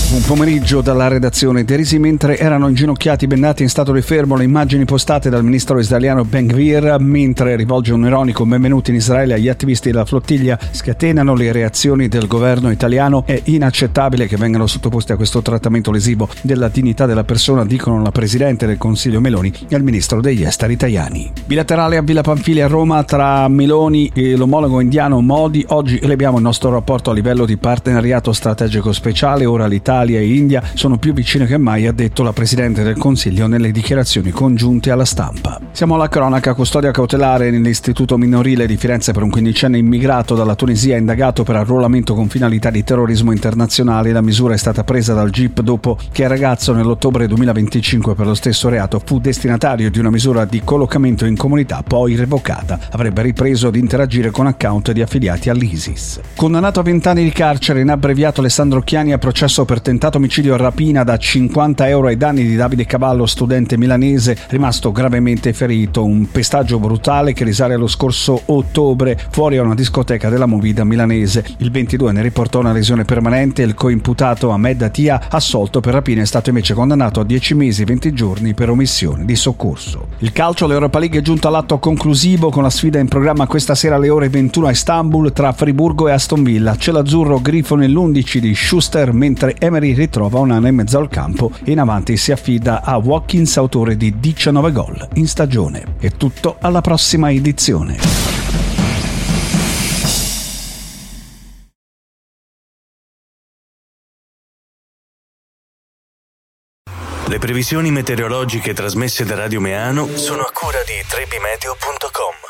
Un pomeriggio dalla redazione. Derisi mentre erano inginocchiati bendati in stato di fermo le immagini postate dal ministro israeliano Ben-Gvir mentre rivolge un ironico benvenuto in Israele agli attivisti della flottiglia scatenano le reazioni del governo italiano. È inaccettabile che vengano sottoposti a questo trattamento lesivo della dignità della persona, dicono la Presidente del Consiglio Meloni e il Ministro degli Esteri Tajani. Bilaterale a Villa Pamphili a Roma tra Meloni e l'omologo indiano Modi. Oggi eleviamo il nostro rapporto a livello di partenariato strategico speciale. Ora l'Italia e India sono più vicine che mai, ha detto la Presidente del Consiglio nelle dichiarazioni congiunte alla stampa. Siamo alla cronaca. Custodia cautelare nell'istituto minorile di Firenze per un 15enne immigrato dalla Tunisia indagato per arruolamento con finalità di terrorismo internazionale. La misura è stata presa dal GIP dopo che il ragazzo nell'ottobre 2025 per lo stesso reato fu destinatario di una misura di collocamento in comunità poi revocata. Avrebbe ripreso ad interagire con account di affiliati all'ISIS. Condannato a 20 anni di carcere in abbreviato Alessandro Chiani a processo per tentato omicidio e rapina da 50 euro ai danni di Davide Cavallo, studente milanese rimasto gravemente ferito. Un pestaggio brutale che risale allo scorso ottobre fuori a una discoteca della Movida milanese. Il 22enne riportò una lesione permanente e il coimputato Ahmed Atia, assolto per rapina, è stato invece condannato a 10 mesi e 20 giorni per omissione di soccorso. Il calcio, l'Europa League è giunto all'atto conclusivo con la sfida in programma questa sera alle ore 21 a Istanbul tra Friburgo e Aston Villa. C'è l'azzurro grifo nell'11 di Schuster mentre Emery ritrova un anno e mezzo al campo e in avanti si affida a Watkins, autore di 19 gol in stagione. È tutto, alla prossima edizione. Le previsioni meteorologiche trasmesse da Radio Meano sono a cura di trebimeteo.com.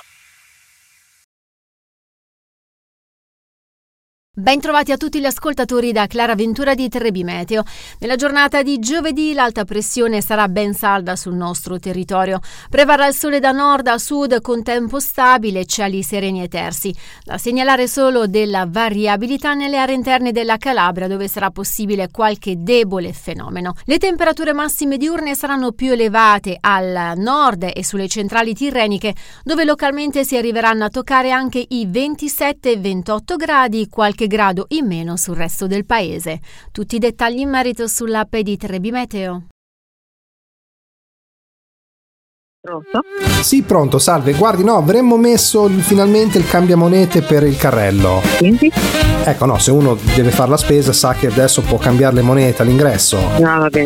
Ben trovati a tutti gli ascoltatori da Clara Ventura di Trebi Meteo. Nella giornata di giovedì l'alta pressione sarà ben salda sul nostro territorio. Prevarrà il sole da nord a sud con tempo stabile e cieli sereni e tersi. Da segnalare solo della variabilità nelle aree interne della Calabria, dove sarà possibile qualche debole fenomeno. Le temperature massime diurne saranno più elevate al nord e sulle centrali tirreniche, dove localmente si arriveranno a toccare anche i 27 e 28 gradi, qualche grado in meno sul resto del paese. Tutti i dettagli in merito sull'app di Trebi Meteo. Pronto? Sì, pronto, salve. Guardi, no, avremmo messo finalmente il cambiamonete per il carrello. Quindi? Ecco, no, se uno deve fare la spesa sa che adesso può cambiare le monete all'ingresso. No, va bene,